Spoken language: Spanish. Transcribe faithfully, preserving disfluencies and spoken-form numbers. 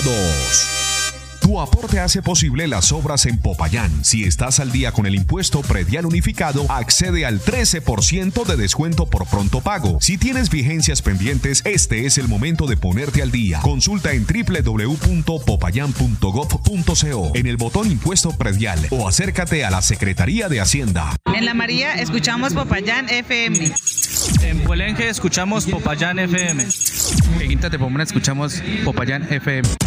Fondos. Tu aporte hace posible las obras en Popayán. Si estás al día con el impuesto predial unificado, accede al trece por ciento de descuento por pronto pago. Si tienes vigencias pendientes, este es el momento de ponerte al día. Consulta en doble u doble u doble u punto popayán punto gov punto co en el botón Impuesto Predial o acércate a la Secretaría de Hacienda. En La María escuchamos Popayán F M. En Puelenque escuchamos Popayán F M. En Quinta de Pomona escuchamos Popayán F M.